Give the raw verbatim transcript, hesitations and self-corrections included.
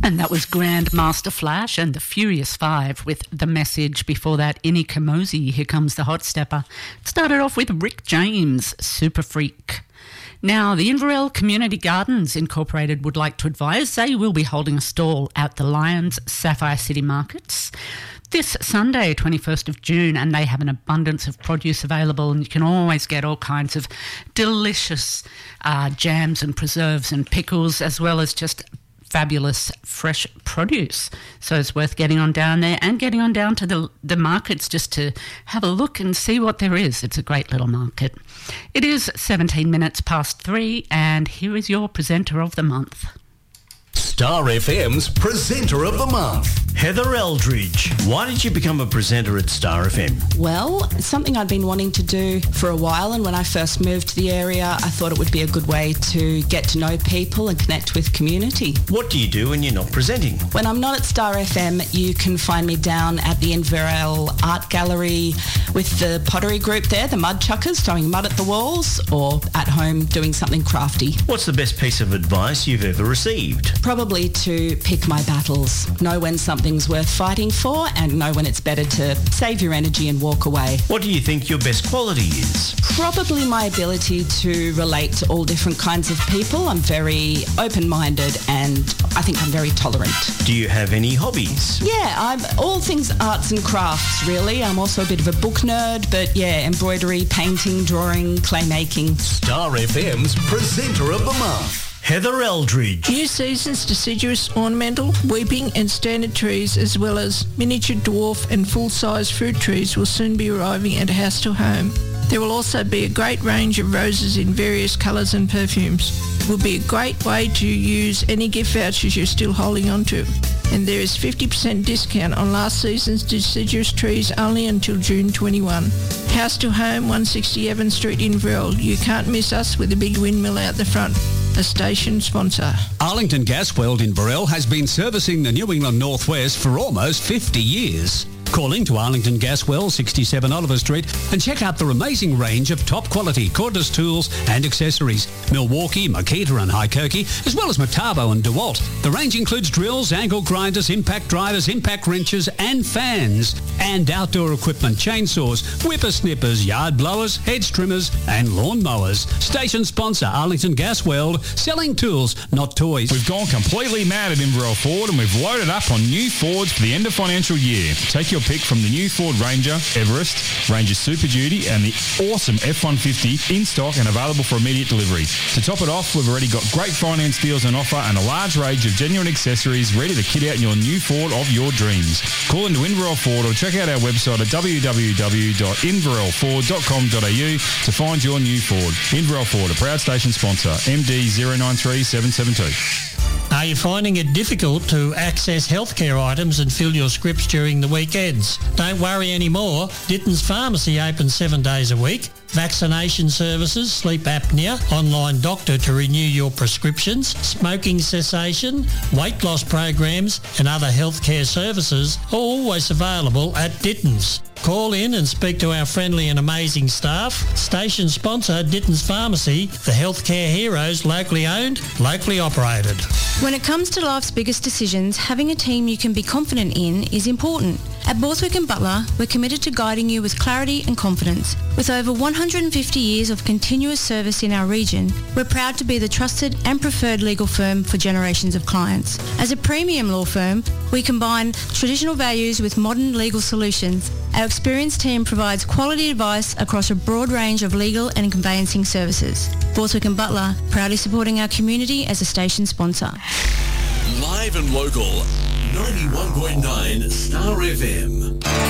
And that was Grandmaster Flash and the Furious Five with The Message. Before that, Inni Kamosi, Here Comes the Hot Stepper. It started off with Rick James, Super Freak. Now, the Inverell Community Gardens Incorporated would like to advise they will be holding a stall at the Lions Sapphire City Markets this Sunday, twenty-first of June, and they have an abundance of produce available, and you can always get all kinds of delicious uh, jams and preserves and pickles, as well as just fabulous fresh produce. So it's worth getting on down there and getting on down to the, the markets just to have a look and see what there is. It's a great little market. It is seventeen minutes past three, and here is your presenter of the month. Star F M's Presenter of the Month. Heather Eldridge. Why did you become a presenter at Star F M? Well, it's something I'd been wanting to do for a while, and when I first moved to the area, I thought it would be a good way to get to know people and connect with community. What do you do when you're not presenting? When I'm not at Star F M, you can find me down at the Inverell Art Gallery with the pottery group there, the Mud Chuckers, throwing mud at the walls, or at home doing something crafty. What's the best piece of advice you've ever received? Probably to pick my battles. Know when something's worth fighting for and know when it's better to save your energy and walk away. What do you think your best quality is? Probably my ability to relate to all different kinds of people. I'm very open-minded and I think I'm very tolerant. Do you have any hobbies? Yeah, I'm all things arts and crafts, really. I'm also a bit of a book nerd, but yeah, embroidery, painting, drawing, clay making. Star F M's Presenter of the Month. Heather Eldridge. New season's deciduous, ornamental, weeping and standard trees, as well as miniature, dwarf and full-size fruit trees will soon be arriving at House to Home. There will also be a great range of roses in various colours and perfumes. It will be a great way to use any gift vouchers you're still holding on to. And there is fifty percent discount on last season's deciduous trees only until June twenty-first. House to Home, one sixty Evans Street, Inverell. You can't miss us with a big windmill out the front. A station sponsor. Arlington Gasworld in Inverell has been servicing the New England Northwest for almost fifty years. Call in to Arlington Gaswell, sixty-seven Oliver Street, and check out their amazing range of top-quality cordless tools and accessories. Milwaukee, Makita and Hikirky, as well as Metabo and DeWalt. The range includes drills, angle grinders, impact drivers, impact wrenches and fans. And outdoor equipment, chainsaws, whippersnippers, yard blowers, hedge trimmers and lawn mowers. Station sponsor, Arlington Gasworld, selling tools, not toys. We've gone completely mad at Inverell Ford and we've loaded up on new Fords for the end of financial year. Take your pick from the new Ford Ranger, Everest, Ranger Super Duty and the awesome F one fifty in stock and available for immediate delivery. To top it off, we've already got great finance deals on offer and a large range of genuine accessories ready to kit out your new Ford of your dreams. Call into Inverell Ford or check out our website at w w w dot inverell ford dot com dot a u to find your new Ford. Inverell Ford, a proud station sponsor, M D zero nine three seven seven two. Are you finding it difficult to access healthcare items and fill your scripts during the weekends? Don't worry anymore. Ditton's Pharmacy opens seven days a week. Vaccination services, sleep apnea, online doctor to renew your prescriptions, smoking cessation, weight loss programs and other healthcare services are always available at Ditton's. Call in and speak to our friendly and amazing staff. Station sponsor Ditton's Pharmacy, the healthcare heroes, locally owned, locally operated. When it comes to life's biggest decisions, having a team you can be confident in is important. At Borthwick and Butler, we're committed to guiding you with clarity and confidence. With over one hundred fifty years of continuous service in our region, we're proud to be the trusted and preferred legal firm for generations of clients. As a premium law firm, we combine traditional values with modern legal solutions. Our experienced team provides quality advice across a broad range of legal and conveyancing services. Borthwick and Butler, proudly supporting our community as a station sponsor. Live and local, ninety-one point nine Star F M.